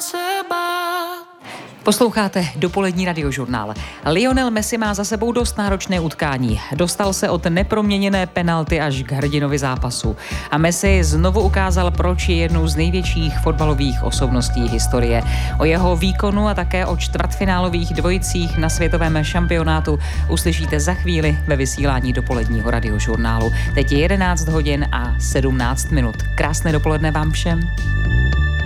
se bát. Posloucháte dopolední radiožurnál. Lionel Messi má za sebou dost náročné utkání. Dostal se od neproměněné penalty až k hrdinovi zápasu. A Messi znovu ukázal, proč je jednou z největších fotbalových osobností historie. O jeho výkonu a také o čtvrtfinálových dvojicích na světovém šampionátu uslyšíte za chvíli ve vysílání dopoledního radiožurnálu. Teď je 11 hodin a 17 minut. Krásné dopoledne vám všem.